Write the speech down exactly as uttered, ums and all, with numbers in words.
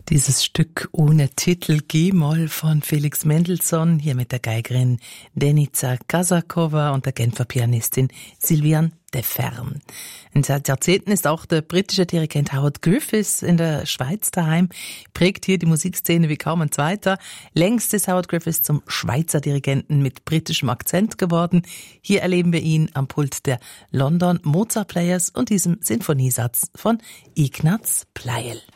Dieses Stück ohne Titel G-Moll von Felix Mendelssohn, hier mit der Geigerin Denica Kazakova und der Genfer Pianistin Sylviane Defferme. Und seit Jahrzehnten ist auch der britische Dirigent Howard Griffiths in der Schweiz daheim, prägt hier die Musikszene wie kaum ein zweiter. Längst ist Howard Griffiths zum Schweizer Dirigenten mit britischem Akzent geworden. Hier erleben wir ihn am Pult der London Mozart Players und diesem Sinfoniesatz von Ignaz Pleyel.